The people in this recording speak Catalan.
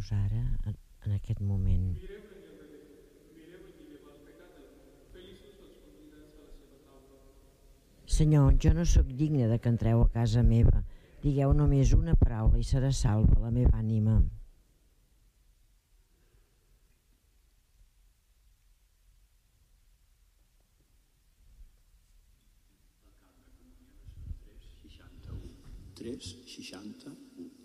Mireu-nos ara, en aquest moment. Senyor, jo no sóc digne de que entreu a casa meva. Digueu només una paraula i serà salva la meva ànima. Tres, 61.